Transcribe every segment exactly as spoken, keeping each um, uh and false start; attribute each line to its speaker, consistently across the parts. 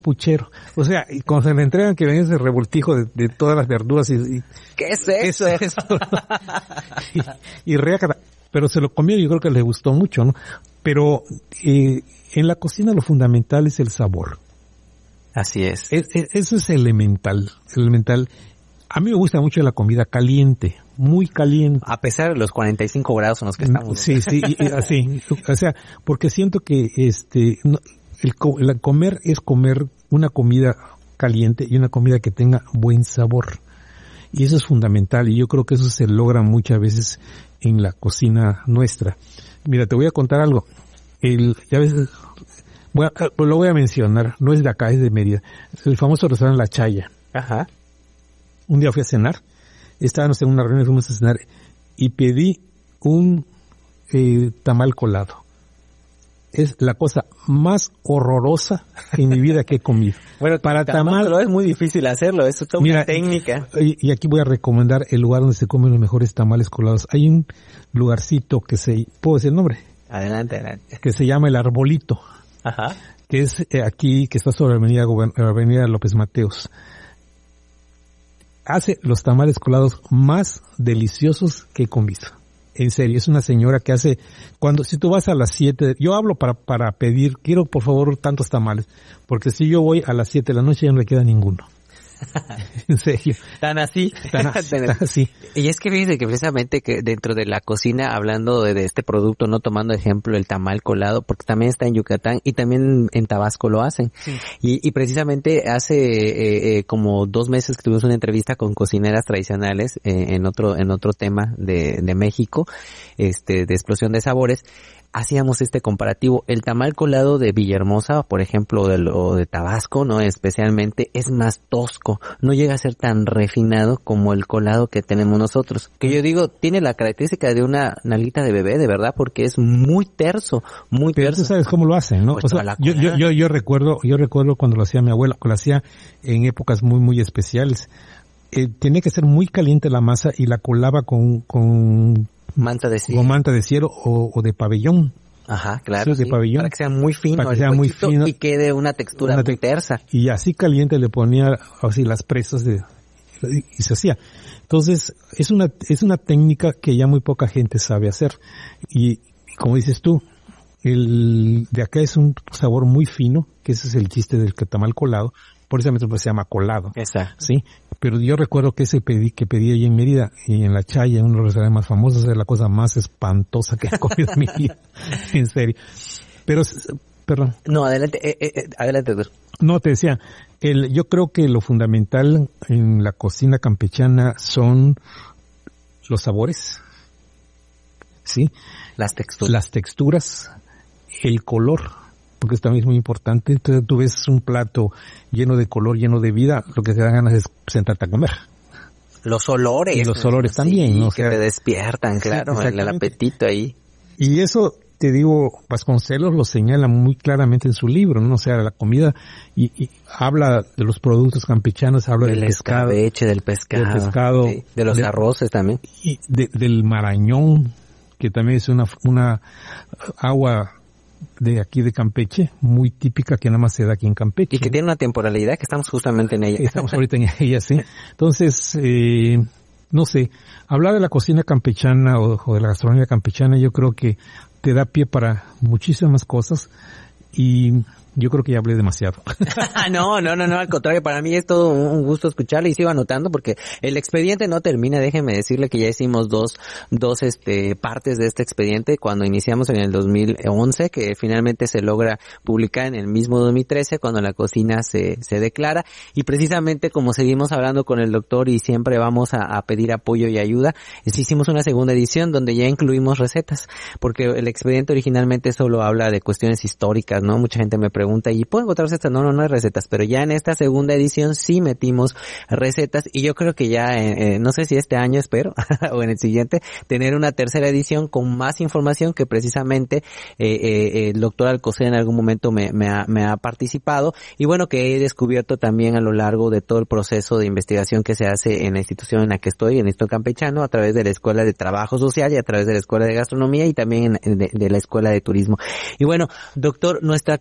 Speaker 1: puchero. O sea, y cuando se le entregan que venía ese revoltijo de, de todas las verduras y... y
Speaker 2: ¿qué es eso?
Speaker 1: Es eso. y, y reacata. Pero se lo comió y yo creo que le gustó mucho, ¿no? Pero eh, en la cocina lo fundamental es el sabor.
Speaker 2: Así es.
Speaker 1: es, es eso es elemental, elemental. A mí me gusta mucho la comida caliente, muy caliente.
Speaker 2: A pesar de los cuarenta y cinco grados en los que estamos.
Speaker 1: Sí, sí, y, y, así. O sea, porque siento que este no, el, el comer es comer una comida caliente y una comida que tenga buen sabor. Y eso es fundamental y yo creo que eso se logra muchas veces en la cocina nuestra. Mira, te voy a contar algo. El, ya ves, voy a, lo voy a mencionar, no es de acá, es de Mérida. Es el famoso restaurante La Chaya.
Speaker 2: Ajá.
Speaker 1: Un día fui a cenar, estábamos en una reunión, fuimos a cenar y pedí un eh, tamal colado. Es la cosa más horrorosa en mi vida que he comido.
Speaker 2: Bueno, para tamal, tamal es muy difícil hacerlo, eso es toda
Speaker 1: mira,
Speaker 2: una técnica.
Speaker 1: Y, y aquí voy a recomendar el lugar donde se comen los mejores tamales colados. Hay un lugarcito que se, ¿puedo decir el nombre?
Speaker 2: Adelante, adelante.
Speaker 1: Que se llama El Arbolito.
Speaker 2: Ajá.
Speaker 1: Que es eh, aquí, que está sobre la avenida, la avenida López Mateos. Hace los tamales colados más deliciosos que he comido. En serio, es una señora que hace, cuando, si tú vas a las siete, yo hablo para, para pedir, quiero por favor tantos tamales, porque si yo voy a las siete de la noche ya no le queda ninguno. En serio.
Speaker 2: Tan así.
Speaker 1: Tan así, tan así.
Speaker 2: Y es que fíjese que precisamente que dentro de la cocina, hablando de, de este producto, no tomando ejemplo el tamal colado, porque también está en Yucatán y también en Tabasco lo hacen. Sí. Y, y precisamente hace eh, eh, como dos meses que tuvimos una entrevista con cocineras tradicionales eh, en otro en otro tema de, de México, este de explosión de sabores. Hacíamos este comparativo. El tamal colado de Villahermosa, por ejemplo, de, o de Tabasco, ¿no? Especialmente, es más tosco. No llega a ser tan refinado como el colado que tenemos nosotros. Que yo digo, tiene la característica de una nalguita de bebé, de verdad, porque es muy terso, muy
Speaker 1: Pero
Speaker 2: terso.
Speaker 1: tú sabes cómo lo hacen, ¿no? Pues o sea, yo, yo, yo, yo recuerdo, yo recuerdo cuando lo hacía mi abuela, que lo hacía en épocas muy, muy especiales. Eh, tenía que ser muy caliente la masa y la colaba con, con,
Speaker 2: manta de cielo.
Speaker 1: Con manta de cielo o, o de pabellón.
Speaker 2: Ajá, claro.
Speaker 1: Sí, de pabellón.
Speaker 2: Para que sea muy fino.
Speaker 1: Para que sea muy fino.
Speaker 2: Y quede una textura una te- muy tersa.
Speaker 1: Y así caliente le ponía así las presas de, y se hacía. Entonces, es una, es una técnica que ya muy poca gente sabe hacer. Y, como dices tú, el de acá es un sabor muy fino, que ese es el chiste del tamal colado. Por eso se llama colado.
Speaker 2: Exacto.
Speaker 1: Sí. Pero yo recuerdo que ese pedí, que pedí ahí en Mérida y en La Chaya, en uno de los restaurantes más famosos, es la cosa más espantosa que he comido en mi vida. En serio. Pero, perdón.
Speaker 2: No, adelante, eh, eh, adelante, doctor.
Speaker 1: No, te decía, el, yo creo que lo fundamental en la cocina campechana son los sabores. ¿Sí?
Speaker 2: Las texturas.
Speaker 1: Las texturas, el color. Porque esto también es muy importante. Entonces tú ves un plato lleno de color, lleno de vida, lo que te da ganas es sentarte a comer.
Speaker 2: Los olores.
Speaker 1: Y los olores también,
Speaker 2: sí,
Speaker 1: ¿no? O
Speaker 2: que
Speaker 1: sea,
Speaker 2: te despiertan, claro,
Speaker 1: sí,
Speaker 2: el apetito ahí.
Speaker 1: Y eso, te digo, Vasconcelos lo señala muy claramente en su libro, ¿no? O sea, la comida, y, y habla de los productos campechanos, habla del,
Speaker 2: del
Speaker 1: pescado.
Speaker 2: Del escabeche, del pescado.
Speaker 1: Del pescado.
Speaker 2: Sí, de los de, arroces también.
Speaker 1: Y de, del marañón, que también es una, una agua de aquí de Campeche, muy típica, que nada más se da aquí en Campeche.
Speaker 2: Y que tiene una temporalidad que estamos justamente en ella.
Speaker 1: Estamos ahorita en ella, sí. Entonces, eh, no sé, hablar de la cocina campechana o, o de la gastronomía campechana, yo creo que te da pie para muchísimas cosas y yo creo que ya hablé demasiado.
Speaker 2: No, no, no, no, al contrario, para mí es todo un gusto escucharle y sigo anotando porque el expediente no termina. Déjeme decirle que ya hicimos dos, dos, este, partes de este expediente cuando iniciamos en el dos mil once, que finalmente se logra publicar en el mismo dos mil trece cuando la cocina se, se declara. Y precisamente como seguimos hablando con el doctor y siempre vamos a, a pedir apoyo y ayuda, hicimos una segunda edición donde ya incluimos recetas, porque el expediente originalmente solo habla de cuestiones históricas, ¿no? Mucha gente me pregunta, ¿y puedo encontrar recetas? No, no, no hay recetas, pero ya en esta segunda edición sí metimos recetas y yo creo que ya, eh, no sé si este año espero, o en el siguiente, tener una tercera edición con más información que precisamente eh, eh, el doctor Alcocer en algún momento me, me, ha, me ha participado y bueno, que he descubierto también a lo largo de todo el proceso de investigación que se hace en la institución en la que estoy, en esto campechano, a través de la Escuela de Trabajo Social y a través de la Escuela de Gastronomía y también de, de la Escuela de Turismo. Y bueno, doctor, nuestra cocina campechana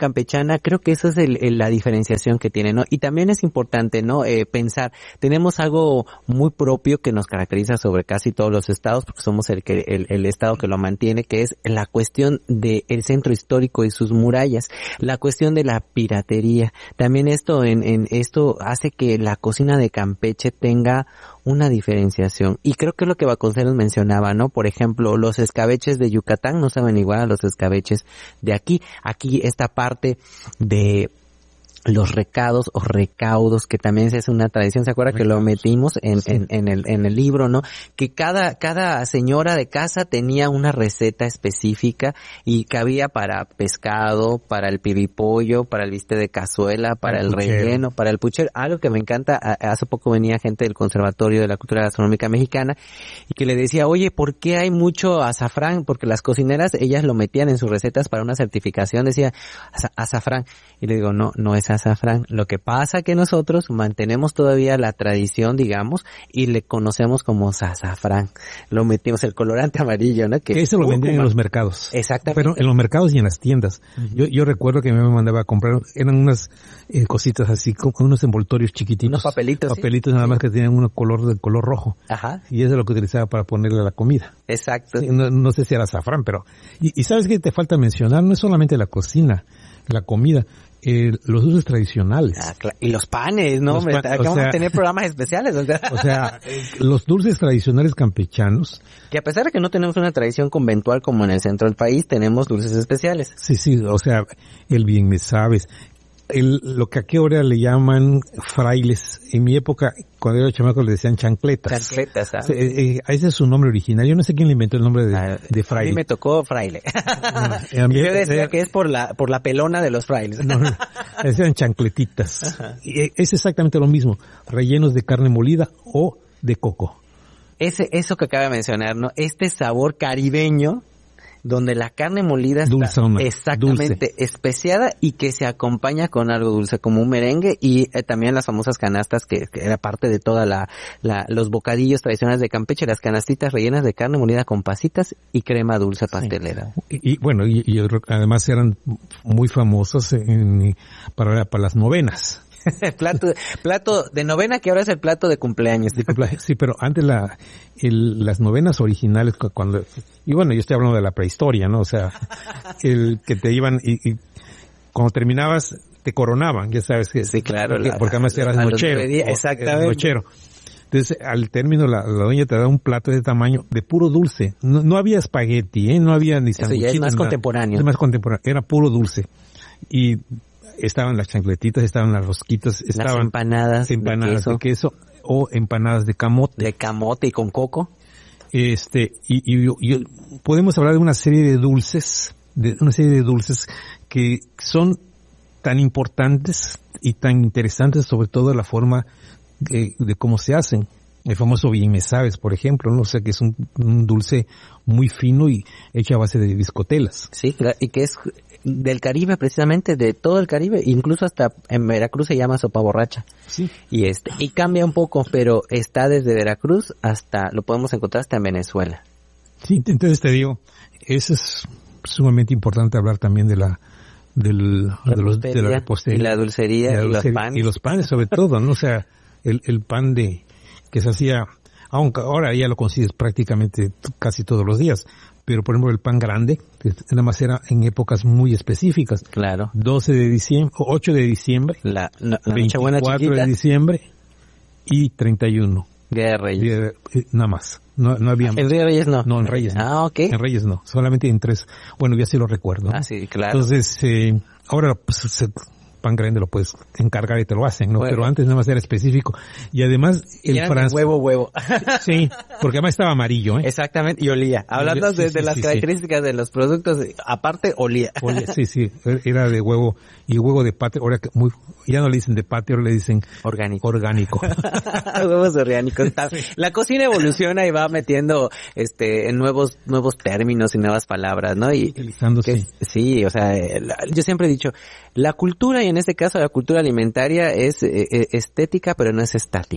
Speaker 2: campechana, creo que esa es el, el, la diferenciación que tiene, ¿no? Y también es importante, ¿no? Eh, pensar, tenemos algo muy propio que nos caracteriza sobre casi todos los estados, porque somos el que el, el estado que lo mantiene, que es la cuestión del centro histórico y sus murallas, la cuestión de la piratería. También esto en, en esto hace que la cocina de Campeche tenga una diferenciación. Y creo que es lo que Vasconcelos mencionaba, ¿no? Por ejemplo, los escabeches de Yucatán no saben igual a los escabeches de aquí. Aquí esta parte de los recados o recaudos, que también es una tradición, ¿se acuerda? Recados. Que lo metimos en, sí. en, en el, en el libro, ¿no? Que cada, cada señora de casa tenía una receta específica y cabía para pescado, para el piripollo, para el bistec de cazuela, para el, el relleno, para el puchero. Algo que me encanta, hace poco venía gente del Conservatorio de la Cultura Gastronómica Mexicana y que le decía, oye, ¿por qué hay mucho azafrán? Porque las cocineras, ellas lo metían en sus recetas para una certificación, decía azafrán. Y le digo, no, no es azafrán. Lo que pasa que nosotros mantenemos todavía la tradición, digamos, y le conocemos como azafrán. Lo metimos el colorante amarillo, ¿no?
Speaker 1: Que, que eso lo vendían en los mercados.
Speaker 2: Exactamente.
Speaker 1: Pero en los mercados y en las tiendas. Uh-huh. Yo, yo recuerdo que me mandaba a comprar, eran unas eh, cositas así, con, con unos envoltorios chiquititos.
Speaker 2: Unos papelitos.
Speaker 1: Papelitos
Speaker 2: ¿sí?
Speaker 1: nada más que tenían un color de color rojo.
Speaker 2: Ajá.
Speaker 1: Y eso es lo que utilizaba para ponerle a la comida.
Speaker 2: Exacto.
Speaker 1: Sí, no, no sé si era azafrán, pero... Y, y ¿sabes qué te falta mencionar? No es solamente la cocina, la comida, eh, los dulces tradicionales.
Speaker 2: Ah, claro. Y los panes, ¿no? Los pan, Acá vamos sea, a tener programas especiales. O sea.
Speaker 1: o sea, los dulces tradicionales campechanos.
Speaker 2: Que a pesar de que no tenemos una tradición conventual como en el centro del país, tenemos dulces especiales.
Speaker 1: Sí, sí, o sea, el bien me sabes. El, lo que aquí ahora le llaman frailes, en mi época, cuando era chamaco le decían chancletas.
Speaker 2: Chancletas, ¿sabes?
Speaker 1: O sea, eh, ese es su nombre original. Yo no sé quién le inventó el nombre de, ah, de fraile.
Speaker 2: A mí me tocó fraile. No, a mí, yo decía eh, que es por la por la pelona de los frailes. No, no,
Speaker 1: decían chancletitas. Ajá. Y es exactamente lo mismo, rellenos de carne molida o de coco.
Speaker 2: Ese, eso que acaba de mencionar, ¿no? Este sabor caribeño, donde la carne molida está
Speaker 1: Dulzona,
Speaker 2: exactamente dulce. Especiada y que se acompaña con algo dulce, como un merengue y eh, también las famosas canastas que, que era parte de toda la, la, los bocadillos tradicionales de Campeche, las canastitas rellenas de carne molida con pasitas y crema dulce pastelera.
Speaker 1: Sí. Y, y bueno, y, y además eran muy famosas en, para, para las novenas.
Speaker 2: plato, plato de novena que ahora es el plato de cumpleaños.
Speaker 1: De cumpleaños sí, pero antes la, el, las novenas originales, cuando, y bueno, yo estoy hablando de la prehistoria, ¿no? O sea, el que te iban y, y cuando terminabas te coronaban, ya sabes que.
Speaker 2: Sí, claro.
Speaker 1: Porque,
Speaker 2: la,
Speaker 1: porque además eras nochero.
Speaker 2: Pedía, exactamente.
Speaker 1: Nochero. Entonces, al término, la, la doña te da un plato de tamaño de puro dulce. No, no había espagueti, ¿eh? No había ni
Speaker 2: sanguchitos. Eso ya es más nada. Contemporáneo.
Speaker 1: Es más contemporáneo. Era puro dulce. Y estaban las chancletitas, estaban las rosquitas, estaban
Speaker 2: las empanadas,
Speaker 1: empanadas
Speaker 2: de, queso.
Speaker 1: de queso o empanadas de camote.
Speaker 2: De camote y con coco.
Speaker 1: Este, y, y, y podemos hablar de una serie de dulces, de una serie de dulces que son tan importantes y tan interesantes, sobre todo la forma de, de cómo se hacen. El famoso bien me sabes, por ejemplo, ¿no? O sea, que es un, un dulce muy fino y hecho a base de biscotelas.
Speaker 2: Sí, y que es del Caribe, precisamente, de todo el Caribe, incluso hasta en Veracruz se llama sopa borracha.
Speaker 1: Sí.
Speaker 2: Y este, y cambia un poco, pero está desde Veracruz hasta, lo podemos encontrar hasta en Venezuela.
Speaker 1: Sí, entonces te digo, eso es sumamente importante hablar también de la, del,
Speaker 2: la
Speaker 1: de los, de la repostería.
Speaker 2: Y la dulcería, y, la dulcería, y los panes.
Speaker 1: Y los panes sobre todo, ¿no? O sea, el, el pan de, que se hacía, aunque ahora ya lo consigues prácticamente casi todos los días, pero por ejemplo el pan grande, que nada más era en épocas muy específicas.
Speaker 2: Claro.
Speaker 1: doce de diciembre, ocho de diciembre,
Speaker 2: la, la, la veinticuatro
Speaker 1: de diciembre y treinta y uno.
Speaker 2: Día de Reyes.
Speaker 1: Día de, nada más. No, no había.
Speaker 2: ¿En Día de Reyes no?
Speaker 1: No, en Reyes no.
Speaker 2: Ah, ok.
Speaker 1: En Reyes no. Solamente en tres. Bueno, yo así lo recuerdo.
Speaker 2: Ah, sí, claro.
Speaker 1: Entonces, eh, ahora pues, se, pan grande lo puedes encargar y te lo hacen, ¿no? Bueno. Pero antes nada más era específico. Y además el francés.
Speaker 2: Huevo, huevo.
Speaker 1: Sí, porque además estaba amarillo, ¿eh?
Speaker 2: Exactamente, y olía. Hablando sí, de, sí, de las sí, características sí. de los productos, aparte olía.
Speaker 1: olía. Sí, sí, era de huevo y huevo de patio. Ahora que muy, ya no le dicen de patio, ahora le dicin
Speaker 2: orgánico.
Speaker 1: Orgánico.
Speaker 2: Huevos orgánicos. La cocina evoluciona y va metiendo este nuevos nuevos términos y nuevas palabras, ¿no? Y
Speaker 1: utilizándose.
Speaker 2: Sí, o sea, yo siempre he dicho, la cultura, y en este caso la cultura alimentaria, es eh, estética, pero no es estática.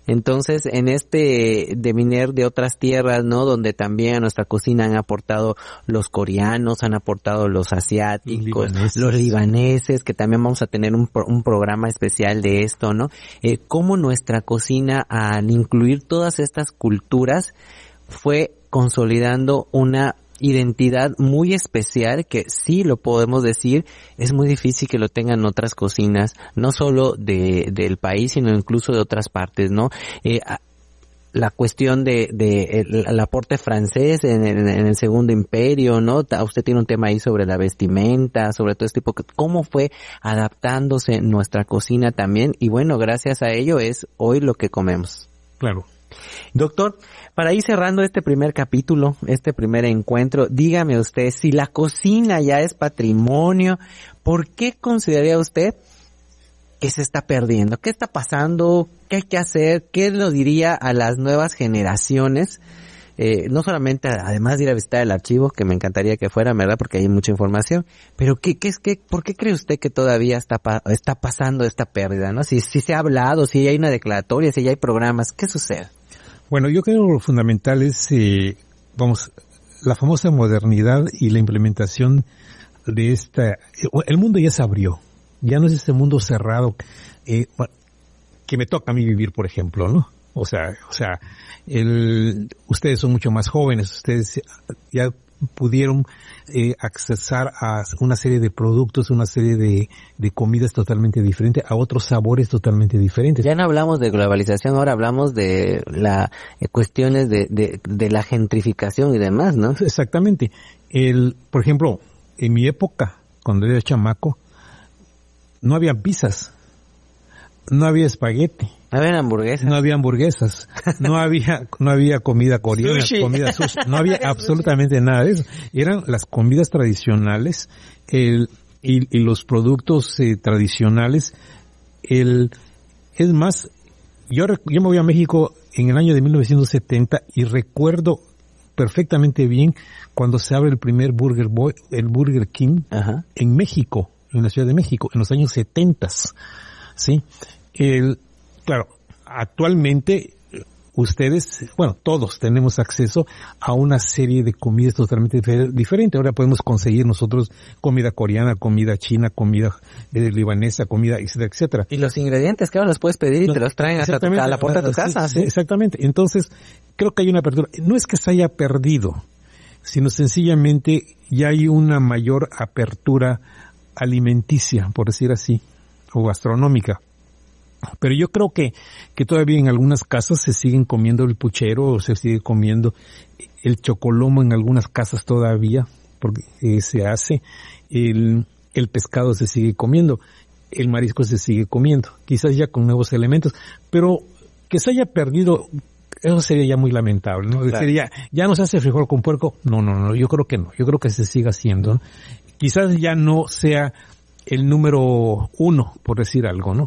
Speaker 2: Entonces, en este deviner de otras tierras, ¿no? Donde también a nuestra cocina han aportado los coreanos, han aportado los asiáticos,
Speaker 1: libaneses.
Speaker 2: los libaneses, que también vamos a tener un, un programa especial de esto, ¿no? Eh, cómo nuestra cocina, al incluir todas estas culturas, fue consolidando una identidad muy especial que sí lo podemos decir, es muy difícil que lo tengan otras cocinas, no solo de del país, sino incluso de otras partes, ¿no? Eh, la cuestión de, de el, el aporte francés en el, en el Segundo Imperio, ¿no? Usted tiene un tema ahí sobre la vestimenta, sobre todo este tipo, cómo fue adaptándose nuestra cocina también, y bueno, gracias a ello es hoy lo que comemos.
Speaker 1: Claro.
Speaker 2: Doctor, para ir cerrando este primer capítulo, este primer encuentro, dígame usted, si la cocina ya es patrimonio, ¿por qué consideraría usted que se está perdiendo? ¿Qué está pasando? ¿Qué hay que hacer? ¿Qué lo diría a las nuevas generaciones? Eh, no solamente, además de ir a visitar el archivo, que me encantaría que fuera, ¿verdad? Porque hay mucha información. Pero ¿qué, qué es que, por qué cree usted que todavía está pa, está pasando esta pérdida, no? Si, si se ha hablado, si hay una declaratoria, si ya hay programas, ¿qué sucede?
Speaker 1: Bueno, yo creo que lo fundamental es, eh, vamos, la famosa modernidad y la implementación de esta. El mundo ya se abrió, ya no es este mundo cerrado eh, que me toca a mí vivir, por ejemplo, ¿no? O sea, o sea, el, ustedes son mucho más jóvenes, ustedes ya pudieron eh, accesar a una serie de productos, una serie de, de comidas totalmente diferentes, a otros sabores totalmente diferentes.
Speaker 2: Ya no hablamos de globalización, ahora hablamos de la eh, cuestiones de, de, de la gentrificación y demás, ¿no?
Speaker 1: Exactamente. El, por ejemplo, en mi época, cuando era chamaco, no había pizzas, no había espagueti.
Speaker 2: No había hamburguesas.
Speaker 1: No había hamburguesas. No había, no había comida coreana, sushi. comida sushi. No había absolutamente nada de eso. Eran las comidas tradicionales, el, y, y los productos eh, tradicionales. El, es más, yo, yo me voy a México en el año de mil novecientos setenta y recuerdo perfectamente bien cuando se abre el primer Burger Boy, el Burger King, Ajá. en México, en la Ciudad de México, en los años setentas. ¿Sí? El, claro, actualmente ustedes, bueno, todos tenemos acceso a una serie de comidas totalmente diferentes. Ahora podemos conseguir nosotros comida coreana, comida china, comida eh, libanesa, comida, etcétera, etcétera.
Speaker 2: Y los ingredientes, claro, los puedes pedir y no, te los traen hasta tu, a la puerta de tu casa.
Speaker 1: Sí, ¿sí? Exactamente. Entonces, creo que hay una apertura. No es que se haya perdido, sino sencillamente ya hay una mayor apertura alimenticia, por decir así, o gastronómica. Pero yo creo que, que todavía en algunas casas se siguen comiendo el puchero, o se sigue comiendo el chocolomo en algunas casas todavía, porque eh, se hace, el, el pescado se sigue comiendo, el marisco se sigue comiendo, quizás ya con nuevos elementos, pero que se haya perdido, eso sería ya muy lamentable, ¿no? Claro. Sería, ya no se hace frijol con puerco, no, no, no, yo creo que no, yo creo que se siga haciendo, ¿no? Quizás ya no sea el número uno, por decir algo, ¿no?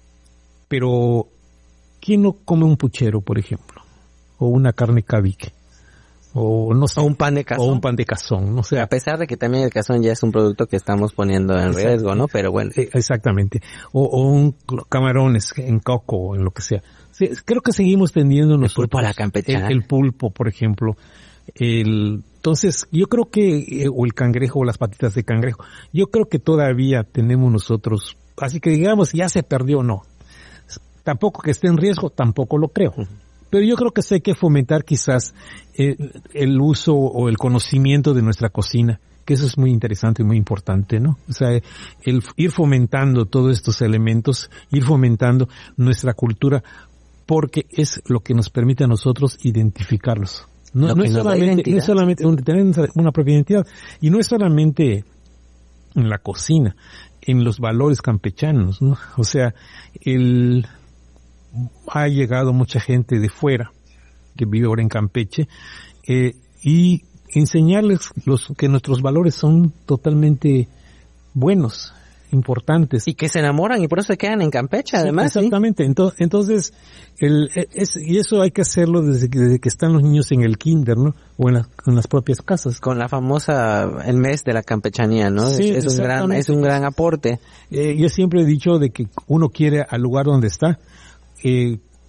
Speaker 1: Pero, ¿quién no come un puchero, por ejemplo? O una carne cabique. O no sé.
Speaker 2: O un pan de cazón.
Speaker 1: O un pan de cazón, no sé.
Speaker 2: A pesar de que también el cazón ya es un producto que estamos poniendo en riesgo, ¿no? Pero bueno.
Speaker 1: Exactamente. O, o un camarones en coco, o en lo que sea. Sí, creo que seguimos teniendo nosotros.
Speaker 2: El pulpo a la campechana.
Speaker 1: El, el pulpo, por ejemplo. El, entonces, yo creo que, o el cangrejo, o las patitas de cangrejo. Yo creo que todavía tenemos nosotros. Así que digamos, ya se perdió o no. Tampoco que esté en riesgo, tampoco lo creo. Pero yo creo que sí hay que fomentar quizás el, el uso o el conocimiento de nuestra cocina, que eso es muy interesante y muy importante, ¿no? O sea, el ir fomentando todos estos elementos, ir fomentando nuestra cultura, porque es lo que nos permite a nosotros identificarlos. No, no, es, solamente, no es solamente tener una propia identidad, y no es solamente en la cocina, en los valores campechanos, ¿no? O sea, el... ha llegado mucha gente de fuera que vive ahora en Campeche eh, y enseñarles los que nuestros valores son totalmente buenos, importantes
Speaker 2: y que se enamoran y por eso se quedan en Campeche, además.
Speaker 1: Sí, exactamente. ¿Sí? Entonces, entonces el, es, y eso hay que hacerlo desde que, desde que están los niños en el kinder, ¿no? O en, la, en las propias casas.
Speaker 2: Con la famosa el mes de la campechanía, ¿no?
Speaker 1: Sí,
Speaker 2: es, es un gran es un gran aporte.
Speaker 1: Eh, yo siempre he dicho de que uno quiere al lugar donde está. Eh,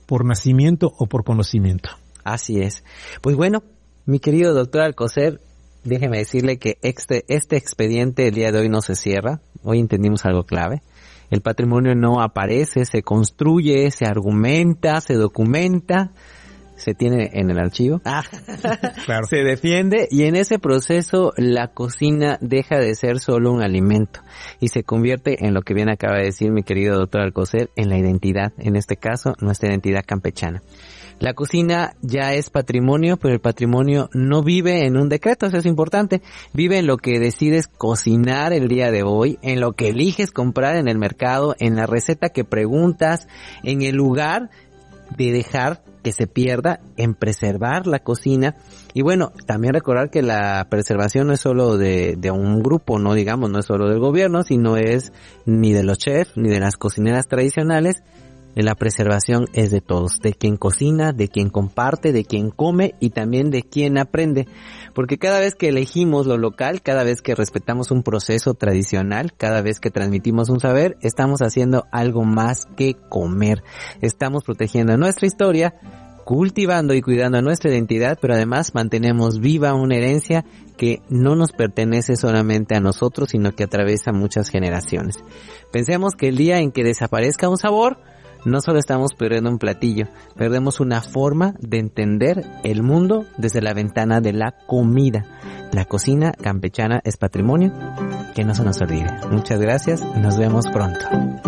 Speaker 1: por nacimiento o por conocimiento.
Speaker 2: Así es. Pues bueno, mi querido doctor Alcocer, déjeme decirle que este, este expediente el día de hoy no se cierra. Hoy entendimos algo clave. El patrimonio no aparece, se construye, se argumenta, se documenta, se tiene en el archivo, ah, claro. Se defiende, y en ese proceso la cocina deja de ser solo un alimento y se convierte en lo que bien acaba de decir mi querido doctor Alcocer, en la identidad, en este caso nuestra identidad campechana. La cocina ya es patrimonio, pero el patrimonio no vive en un decreto, eso es importante. Vive en lo que decides cocinar el día de hoy, en lo que eliges comprar en el mercado, en la receta que preguntas, en el lugar de dejar que se pierda, en preservar la cocina. Y bueno, también recordar que la preservación no es solo de, de un grupo, no digamos, no es solo del gobierno, sino es ni de los chefs, ni de las cocineras tradicionales. La preservación es de todos, de quien cocina, de quien comparte, de quien come y también de quien aprende. Porque cada vez que elegimos lo local, cada vez que respetamos un proceso tradicional, cada vez que transmitimos un saber, estamos haciendo algo más que comer. Estamos protegiendo nuestra historia, cultivando y cuidando nuestra identidad, pero además mantenemos viva una herencia que no nos pertenece solamente a nosotros, sino que atraviesa muchas generaciones. Pensemos que el día en que desaparezca un sabor, no solo estamos perdiendo un platillo, perdemos una forma de entender el mundo desde la ventana de la comida. La cocina campechana es patrimonio, que no se nos olvide. Muchas gracias y nos vemos pronto.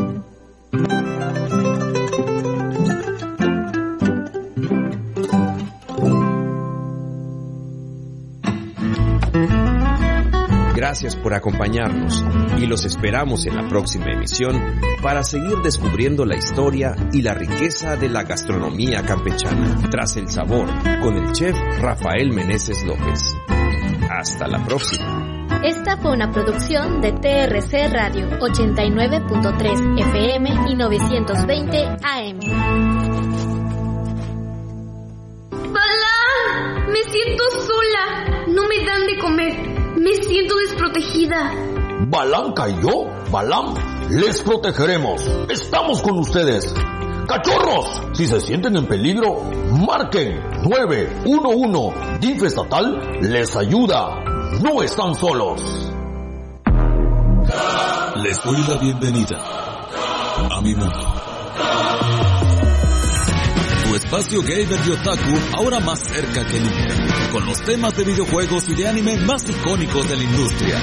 Speaker 3: Gracias por acompañarnos y los esperamos en la próxima emisión para seguir descubriendo la historia y la riqueza de la gastronomía campechana. Tras el sabor, con el chef Rafael Meneses López. Hasta la próxima.
Speaker 4: Esta fue una producción de T R C Radio ochenta y nueve punto tres F M y novecientos veinte A M.
Speaker 5: ¡Balán! Me siento sola. No me dan de comer. Me siento desprotegida.
Speaker 6: Balanca y yo, Balam, les protegeremos. Estamos con ustedes. ¡Cachorros! Si se sienten en peligro, marquen nueve uno uno. D I F estatal les ayuda. No están solos.
Speaker 7: Les doy la bienvenida a mi mundo. Tu espacio gamer y otaku ahora más cerca que nunca, con los temas de videojuegos y de anime más icónicos de la industria.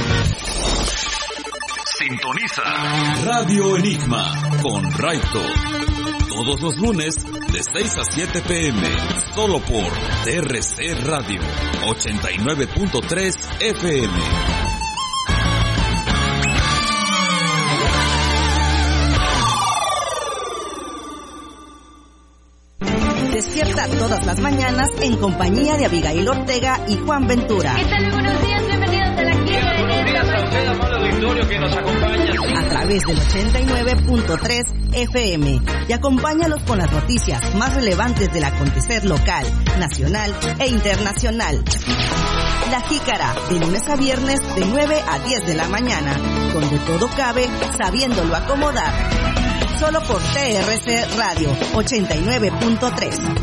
Speaker 7: Sintoniza Radio Enigma con Raito. Todos los lunes de seis a siete pm, solo por T R C Radio ochenta y nueve punto tres F M.
Speaker 8: Despierta todas las mañanas en compañía de Abigail Ortega y Juan Ventura.
Speaker 5: ¿Qué tal? Buenos días, bienvenidos a la gira.
Speaker 9: Buenos días a usted, amable auditorio que nos acompaña.
Speaker 8: A través del ochenta y nueve punto tres F M. Y acompáñalos con las noticias más relevantes del acontecer local, nacional e internacional. La Jícara, de lunes a viernes de nueve a diez de la mañana, donde todo cabe sabiéndolo acomodar. Solo por T R C Radio ochenta y nueve punto tres.